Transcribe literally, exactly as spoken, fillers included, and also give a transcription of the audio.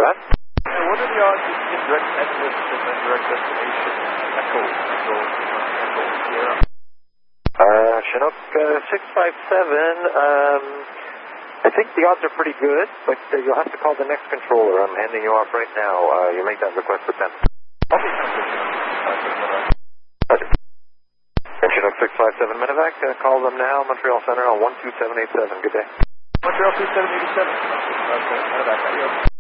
Go ahead. Uh, what are the odds you can get direct exit and then direct destination? Echo, Echo, Echo, Sierra. Uh, Chinook uh, six five seven, um, I think the odds are pretty good, but uh, you'll have to call the next controller. I'm handing you off right now. Uh, you make that request with them. Roger. Chinook six five seven Medevac, uh, call them now, Montreal Center on one two seven eight seven. Good day. Montreal two seven eight seven. Medevac, adios.